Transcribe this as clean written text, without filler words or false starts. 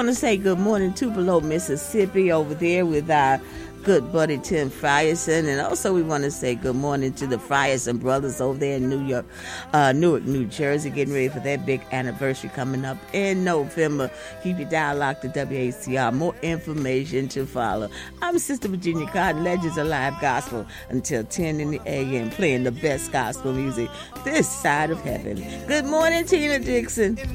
want to say good morning to Tupelo, Mississippi, over there with our good buddy Tim Frierson. And also we want to say good morning to the Frierson brothers over there in Newark, New Jersey, getting ready for their big anniversary coming up in November. Keep your dial locked to WACR. More information to follow. I'm Sister Virginia Cotton, Legends of Live Gospel, until 10 in the a.m., playing the best gospel music this side of heaven. Good morning, Tina Dixon.